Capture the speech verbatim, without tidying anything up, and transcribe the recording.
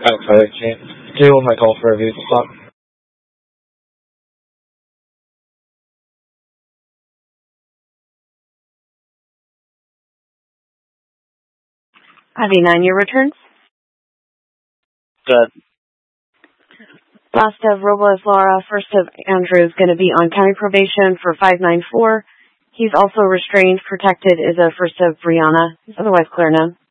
Okay, can't deal with my call for a vehicle stop. I V nine, your returns? Good. Last of Robles Laura, first of Andrew is going to be on county probation for five nine four. He's also restrained. Protected is a first of Brianna. He's otherwise clear now.